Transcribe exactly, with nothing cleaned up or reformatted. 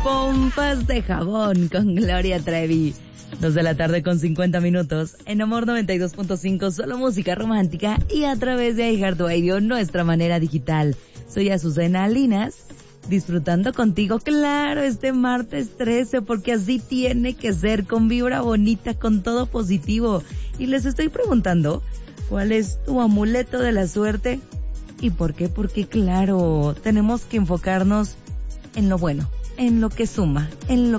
Pompas de jabón con Gloria Trevi. Dos de la tarde con cincuenta minutos. En Amor noventa y dos punto cinco, solo música romántica y a través de iHeartRadio, nuestra manera digital. Soy Azucena Linas, disfrutando contigo, claro, este martes trece, porque así tiene que ser, con vibra bonita, con todo positivo. Y les estoy preguntando, ¿cuál es tu amuleto de la suerte? ¿Y por qué? Porque claro, tenemos que enfocarnos en lo bueno, en lo que suma, en lo